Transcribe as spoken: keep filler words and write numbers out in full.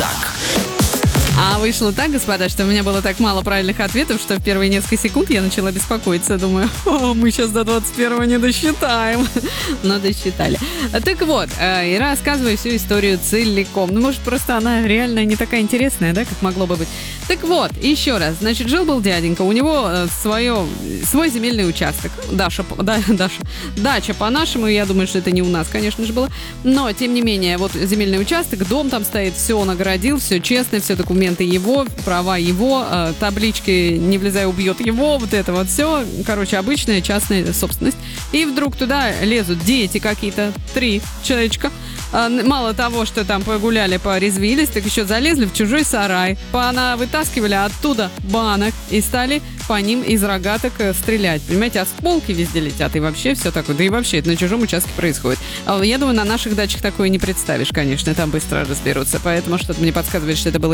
так. А вышло так, господа, что у меня было так мало правильных ответов, что в первые несколько секунд я начала беспокоиться. Думаю, о, мы сейчас до двадцать первого не досчитаем. Но досчитали. Так вот, и рассказываю всю историю целиком. Ну, может, просто она реально не такая интересная, да, как могло бы быть. Так вот, еще раз. Значит, жил-был дяденька, у него свое, свой земельный участок. Даша, да, Даша, дача по-нашему, я думаю, что это не у нас, конечно же, было. Но, тем не менее, вот земельный участок, дом там стоит, все он огородил, все честно, все документы его, права его, э, таблички «не влезай, убьет его», вот это вот все, короче, обычная частная собственность. И вдруг туда лезут дети какие-то, три человечка. Э, мало того, что там погуляли, порезвились, так еще залезли в чужой сарай, пона вытаскивали оттуда банок и стали по ним из рогаток стрелять. Понимаете, осколки везде летят и вообще все такое. Да и вообще это на чужом участке происходит. Я думаю, на наших дачах такое не представишь, конечно, там быстро разберутся. Поэтому что-то мне подсказывает, что это было